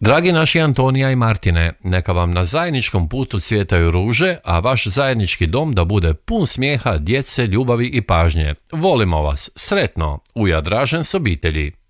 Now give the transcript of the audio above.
Dragi naši Antonija i Martine, neka vam na zajedničkom putu cvjetaju ruže, a vaš zajednički dom da bude pun smijeha, djece, ljubavi i pažnje. Volimo vas, sretno, Uja Dražen s obitelji.